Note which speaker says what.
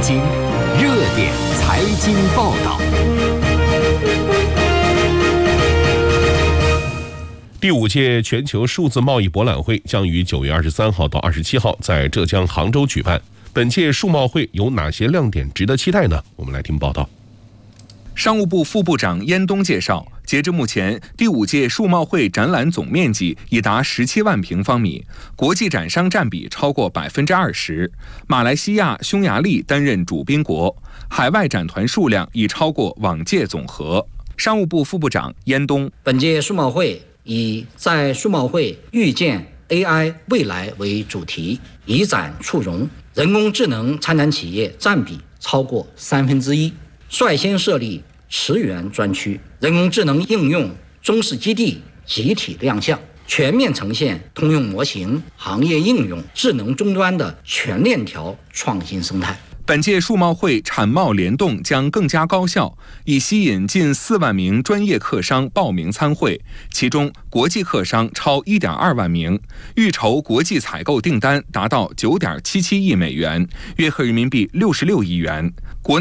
Speaker 1: 经，热点财经报道。
Speaker 2: 第5届全球数字贸易博览会将于9月23号到27号在浙江杭州举办。本届数贸会有哪些亮点值得期待呢？我们来听报道。
Speaker 3: 商务部副部长燕东介绍，截至目前，第5届数贸会展览总面积已达17万平方米，国际展商占比超过20%。马来西亚、匈牙利担任主宾国，海外展团数量已超过往届总和。商务部副部长燕东，
Speaker 4: 本届数贸会以在数贸会预见 AI 未来为主题，以展促融，人工智能参展企业占比超过1/3，率先设立驰援专区，人工智能应用中试基地集体亮相，全面呈现通用模型、行业应用、智能终端的全链条创新生态。
Speaker 3: 本届数贸会产贸联动将更加高效，以吸引近4万名专业客商报名参会，其中国际客商超1.2万名，预筹国际采购订单达到9.77亿美元，约合人民币66亿元。国内